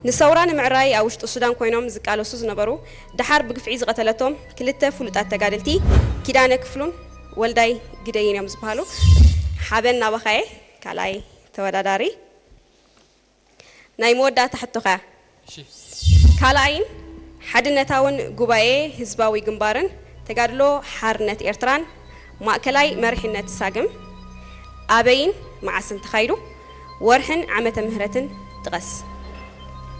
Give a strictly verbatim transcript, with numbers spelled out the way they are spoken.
نصوران معراي أو شت السودان كوينهم زكالو سوز نبرو دحار بقفعيز قتلتهم كلتا فلوتات تقادلتي كيدانا كفلون والداي قدايين يوم زبالو حابين نابخاي كالاي توداداري ناي مودا تحتوخا كالاين حدنا تاون قباية هزباوي جنبارن تقادلو حارنت إرتران مأكلاي مرحنة ساقم آبين مع سنت خيرو ورحن عمة مهرة تغس